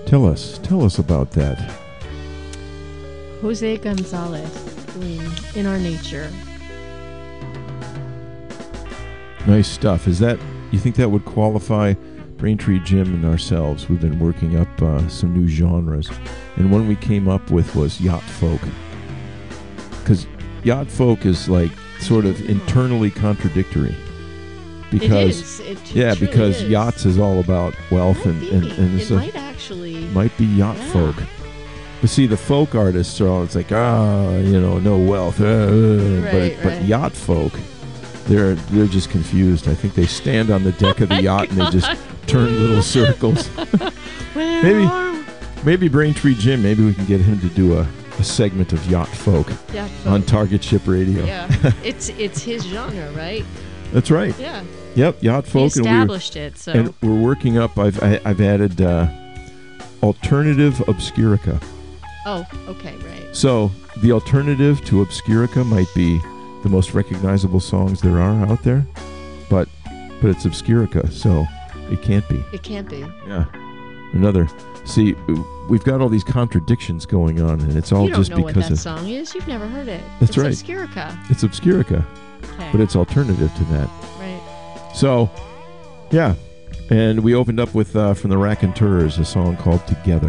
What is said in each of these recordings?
Tell us about that. Jose Gonzalez doing In Our Nature. Nice stuff. Is that, you think that would qualify Braintree Jim and ourselves? We've been working up some new genres, and one we came up with was yacht folk, because yacht folk is like sort of internally contradictory. Because it because is. yachts is all about wealth, and it might be yacht folk. But see, the folk artists are always like, no wealth, but yacht folk, they're just confused. I think they stand on the deck of the yacht and they just turn little circles. maybe Braintree Jim, maybe we can get him to do a segment of yacht folk on Target Ship Radio. Yeah, it's his genre, right? That's right. Yeah. Yep, yacht folk. He established it. So. And we're working up. I've added alternative obscurica. Oh, okay, right. So the alternative to obscurica might be the most recognizable songs there are out there, but it's obscurica, so it can't be. It can't be. Yeah. See, we've got all these contradictions going on, and it's all just because you don't know what that song is. You've never heard it. That's right. It's obscurica. It's obscurica, okay. But it's alternative to that. Right. So, yeah, and we opened up with from the Raconteurs a song called "Together."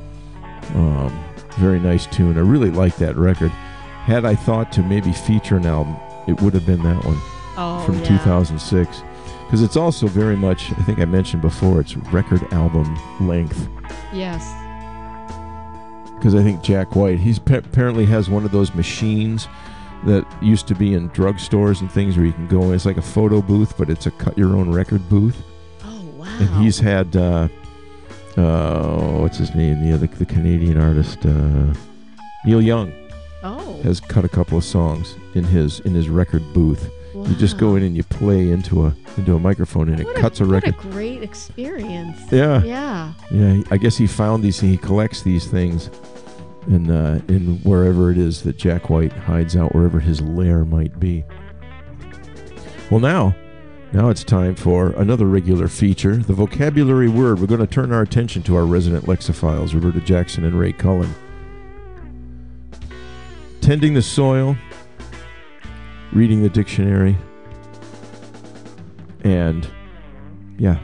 Very nice tune. I really like that record. Had I thought to maybe feature an album, it would have been that one from 2006. Because it's also very much, I think I mentioned before, it's record album length. Yes. Because I think Jack White, he's apparently has one of those machines that used to be in drugstores and things where you can go in. It's like a photo booth, but it's a cut-your-own record booth. Oh, wow. And he's had, what's his name? The Canadian artist, Neil Young. Oh. Has cut a couple of songs in his record booth. Wow. You just go in and you play into a microphone, and it cuts a record. What a great experience. Yeah. Yeah. Yeah. I guess he found these. He collects these things, in wherever it is that Jack White hides out, wherever his lair might be. Well, now it's time for another regular feature, the vocabulary word. We're going to turn our attention to our resident lexophiles, Roberta Jackson and Ray Cullen. Tending the soil, reading the dictionary, and